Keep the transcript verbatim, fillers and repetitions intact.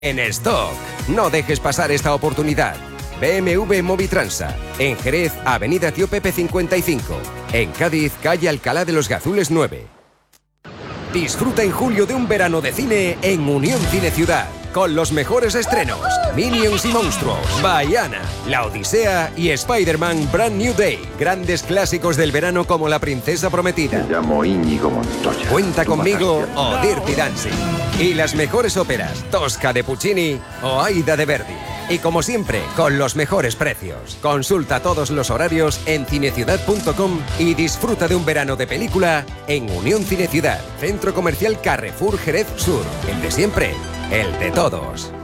En stock. No dejes pasar esta oportunidad. B M W Movitransa. En Jerez, Avenida Tío Pepe cincuenta y cinco. En Cádiz, calle Alcalá de los Gazules nueve. Disfruta en julio de un verano de cine en Unión Cine Ciudad. Con los mejores estrenos: Minions y Monstruos, Baiana, La Odisea y Spider-Man Brand New Day. Grandes clásicos del verano como La Princesa Prometida. Me llamo Íñigo Montoya. Cuenta conmigo o Dirty Dancing. Y las mejores óperas: Tosca de Puccini o Aida de Verdi. Y como siempre, con los mejores precios. Consulta todos los horarios en cineciudad punto com y disfruta de un verano de película en Unión Cine Ciudad, Centro Comercial Carrefour Jerez Sur. El de siempre, el de todos.